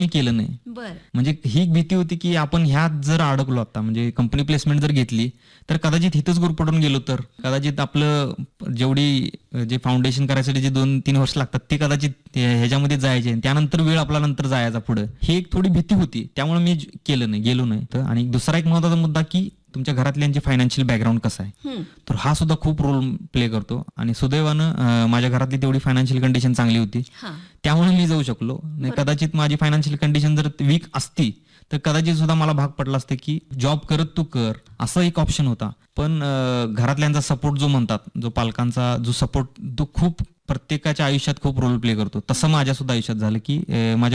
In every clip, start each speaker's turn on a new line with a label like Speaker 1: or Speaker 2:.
Speaker 1: मी केलं नाही.
Speaker 2: बर.
Speaker 1: म्हणजे ही भीती होती की आपण ह्यात जर अडकलो आता, म्हणजे कंपनी प्लेसमेंट जर घेतली तर कदाचित इथंच गुरपटून गेलो तर कदाचित आपलं जेवढी जे फाउंडेशन करायसाठी जे 2-3 वर्ष लागतात ते कदाचित ह्याच्यामध्ये जायचे, त्यानंतर वेळ आपला नंतर जायचा पुढे, ही एक थोडी भीती होती. त्यामुळे मी केलं नाही, गेलो नाही. आणि दुसरा एक महत्वाचा मुद्दा की तुमच्या घरातल्यांचे फायनान्शियल बॅकग्राऊंड कसं आहे, तर हा सुद्धा खूप रोल प्ले करतो. आणि सुदैवानं माझ्या घरातली तेवढी फायनान्शियल कंडिशन चांगली होती, त्यामुळे मी जाऊ शकलो. नाही कदाचित माझी फायनान्शियल कंडिशन जर वीक असती तर कदाचित सुद्धा मला भाग पडला असते की जॉब करत तू कर, असा एक ऑप्शन होता. पण घरातल्यांचा सपोर्ट जो म्हणतात, जो पालकांचा जो सपोर्ट, तो खूप प्रत्येकाच्या आयुष्यात खूप रोल प्ले करतो. तसं माझ्या सुद्धा आयुष्यात झालं की माझ्या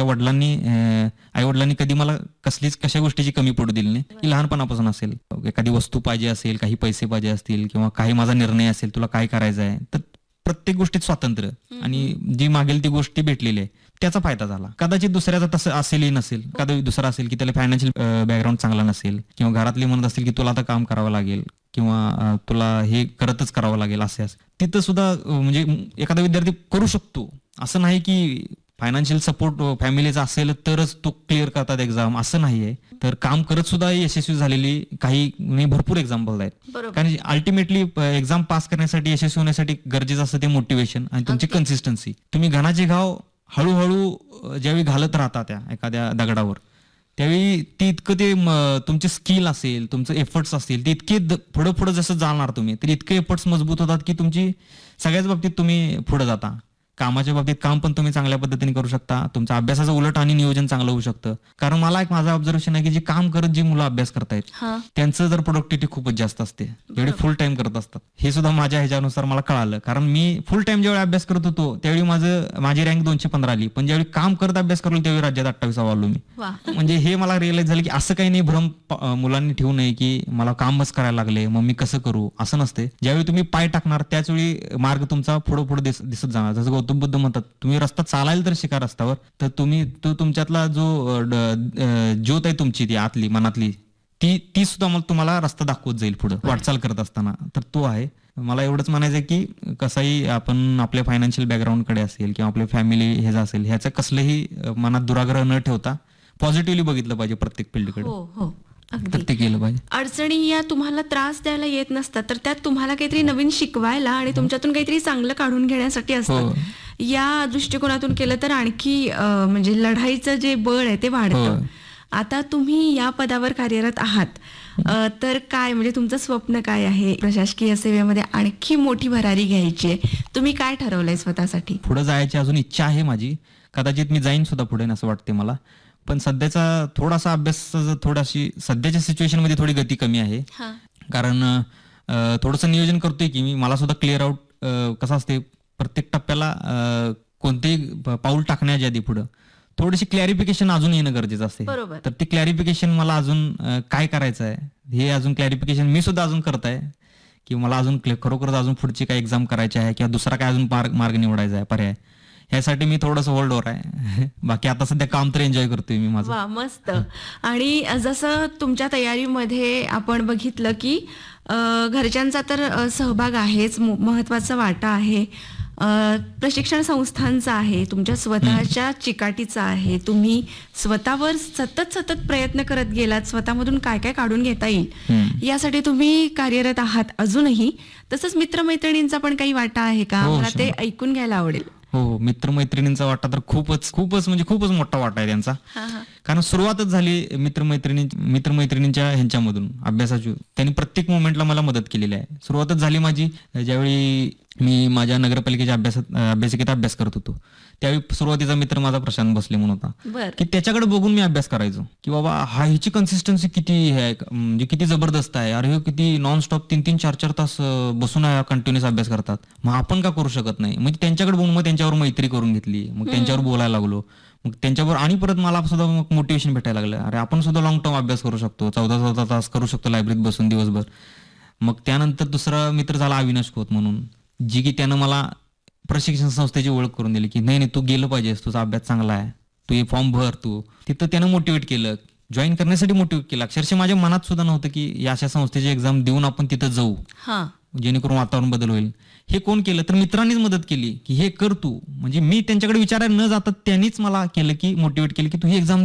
Speaker 1: आई वडिलांनी कधी मला कशा गोष्टीची कमी पडू दिली नाही. की लहानपणापासून असेल, एखादी वस्तू पाहिजे असेल, काही पैसे पाहिजे असतील किंवा काही माझा निर्णय असेल, तुला काय करायचं आहे, तर प्रत्येक गोष्टीत स्वातंत्र्य आणि जी मागेल ती गोष्टी भेटलेली आहे, त्याचा फायदा झाला. कदाचित दुसऱ्याचा तसं असेलही नसेल, कदाचित दुसरा असेल की त्याला फायनान्शियल बॅकग्राऊंड चांगला नसेल किंवा घरातले म्हणत असतील की तुला आता काम करावं लागेल किंवा तुला हे करतच करावं लागेल, असे तिथं सुद्धा म्हणजे एखादा विद्यार्थी करू शकतो. असं नाही की फायनान्शियल सपोर्ट फॅमिलीचा असेल तरच तो क्लिअर करतात एक्झाम, असं नाहीये. तर काम करत सुद्धा यशस्वी झालेली काही भरपूर एक्झाम्पल आहेत. कारण अल्टिमेटली एक्झाम पास करण्यासाठी, यशस्वी होण्यासाठी गरजेचं असतं ते मोटिवेशन आणि तुमची कन्सिस्टन्सी. तुम्ही घणाचे घाव हळूहळू ज्यावेळी घालत राहता त्या एखाद्या दगडावर, त्यावेळी ती इतकं ते तुमचे स्किल असेल, तुमचं एफर्ट्स असतील, ते इतके पुढं जसं जाणार तुम्ही, तर इतके एफर्ट्स मजबूत होतात की तुमची सगळ्याच बाबतीत तुम्ही पुढे जाता. कामाच्या बाबतीत काम पण तुम्ही चांगल्या पद्धतीने करू शकता, तुमच्या अभ्यासाचं उलट आणि नियोजन चांगलं होऊ शकतं. कारण मला एक माझं ऑब्झर्वेशन आहे की जे काम करत जी मुलं अभ्यास करतायत त्यांचं जर प्रोडक्टिव्हिटी खूपच जास्त असते, जेवढे फुल टाइम करत असतात. हे सुद्धा माझ्या ह्याच्यानुसार मला कळालं. कारण मी फुल टाइम ज्यावेळी अभ्यास करत होतो त्यावेळी माझी रँक 215 आली, पण ज्यावेळी काम करत अभ्यास करलो त्यावेळी राज्यात 28वा आलो मी. म्हणजे हे मला रिअलाइज झालं की असं काही नाही, भ्रम मुलांनी ठेवू नये की मला कामच करायला लागले मग मी कसं करू, असं नसते. ज्यावेळी तुम्ही पाय टाकणार त्याचवेळी मार्ग तुमचा पुढे दिसत जाणार. जसं गौतम बुद्ध म्हणतात, तुम्ही रस्ता चालायला तर शिका रस्त्यावर, तर तुमच्यातला जो ज्योत आहे तुमची, ती आतली मनातली, ती सुद्धा मग तुम्हाला रस्ता दाखवत जाईल पुढे वाटचाल करत असताना. तर तो आहे. मला एवढंच म्हणायचं की कसंही आपण आपल्या फायनान्शियल बॅकग्राऊंडकडे असेल किंवा आपल्या फॅमिली ह्याचं असेल, ह्याचं कसलंही मनात दुराग्रह न ठेवता पॉझिटिव्हली बघितलं पाहिजे प्रत्येक फील्डकडे. ते केलं पाहिजे.
Speaker 2: अडचणी या तुम्हाला त्रास द्यायला येत नसतात, तर त्यात तुम्हाला काहीतरी नवीन शिकवायला आणि तुमच्यातून काहीतरी चांगलं काढून घेण्यासाठी असतात. या दृष्टिकोनातून केलं तर आणखी म्हणजे लढाईचं जे बळ आहे ते वाढतं. आता तुम्ही या पदावर कार्यरत आहात, तर काय म्हणजे तुमचं स्वप्न काय आहे? प्रशासकीय सेवेमध्ये आणखी मोठी भरारी घ्यायची आहे, तुम्ही काय ठरवलंय स्वतःसाठी?
Speaker 1: पुढे जायची अजून इच्छा आहे माझी. कदाचित मी जाईन सुद्धा पुढे असं वाटते मला. पण सध्याचा थोडासा अभ्यास, थोडाशी सध्याच्या सिच्युएशन मध्ये थोडी गती कमी आहे. कारण थोडंसं नियोजन करतोय की मी, मला सुद्धा क्लिअर आउट कसं असते, प्रत्येक टप्प्याला कोणतेही पाऊल टाकण्याच्या आधी पुढं थोडीशी क्लॅरिफिकेशन अजून येणं गरजेचं असते. तर ते क्लॅरिफिकेशन मला अजून काय करायचं आहे हे अजून क्लॅरिफिकेशन मी सुद्धा अजून करत आहे की मला अजून खरोखरच अजून पुढची काय एक्झाम करायची आहे किंवा दुसरा काय अजून मार्ग निवडायचा आहे, पर्याय. ह्यासाठी मी थोडंसं होल्डवर आहे. बाकी आता सध्या काम तर एन्जॉय करतोय मी माझं.
Speaker 2: वा, मस्त. आणि जसं तुमच्या तयारीमध्ये आपण बघितलं की घरच्यांचा तर सहभाग आहेच, महत्वाचा वाटा आहे, प्रशिक्षण संस्थांचा आहे, तुमच्या स्वतःच्या चिकाटीचा आहे, तुम्ही स्वतःवर सतत प्रयत्न करत गेलात, स्वतःमधून काय काय काढून घेता येईल यासाठी तुम्ही कार्यरत आहात अजूनही. तसंच मित्रमैत्रिणींचा पण काही वाटा आहे का? मला ते ऐकून घ्यायला आवडेल.
Speaker 1: हो, मित्रमैत्रिणींचा वाटा तर खूपच मोठा वाटा आहे त्यांचा. कारण सुरुवातच झाली मित्रमैत्रिणींच्या ह्यांच्यामधून अभ्यासाची. त्यांनी प्रत्येक मोमेंटला मला मदत केलेली आहे. सुरुवातच झाली माझी ज्यावेळी मी माझ्या नगरपालिकेच्या अभ्यासिकेत अभ्यास करत होतो, त्यावेळी सुरुवातीचा मित्र माझा प्रशांत भोसले म्हणून होता, की त्याच्याकडे बघून मी अभ्यास करायचो की बाबा ह्याची कन्सिस्टन्सी किती आहे, म्हणजे किती जबरदस्त आहे, अरे किती नॉनस्टॉप 3-4 तास बसून कंटिन्युअस अभ्यास करतात, मग आपण का करू शकत नाही. म्हणजे त्यांच्याकडे बघून मग त्यांच्यावर मैत्री करून घेतली, मग त्यांच्यावर बोलायला लागलो, मग त्यांच्यावर आणि परत मला सुद्धा मोटिवेशन भेटायला लागलं, अरे आपण सुद्धा लॉंग टर्म अभ्यास करू शकतो, 14 तास करू शकतो लायब्ररीत बसून दिवसभर. मग त्यानंतर दुसरा मित्र झाला अविनाश खोत म्हणून, जी की त्यानं मला प्रशिक्षण संस्थेची ओळख करून दिली की नाही तू गेलं पाहिजेस, तुझा अभ्यास चांगला आहे, तू हे फॉर्म भर. तू तिथं त्यानं मोटिवेट केलं, जॉईन करण्यासाठी मोटिवेट केलं. अक्षरशः माझ्या मनात सुद्धा नव्हतं की या अशा संस्थेची एक्झाम देऊन आपण तिथं जाऊ. जेणेकरून वातावरण बदल होईल. हे कोण केलं तर मित्रांनीच मदत केली की हे कर तू. म्हणजे मी त्यांच्याकडे विचारायला न जाता त्यांनीच मला केलं की मोटिवेट केलं की तू ही एक्झाम